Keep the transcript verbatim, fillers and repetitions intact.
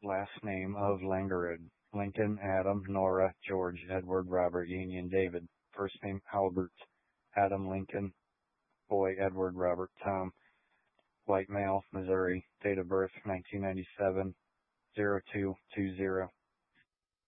Last name of Langerud. Lincoln, Adam, Nora, George, Edward, Robert, Union, David. First name Albert. Adam Lincoln. Boy, Edward, Robert, Tom. White male, Missouri. Date of birth nineteen ninety-seven, oh two two zero.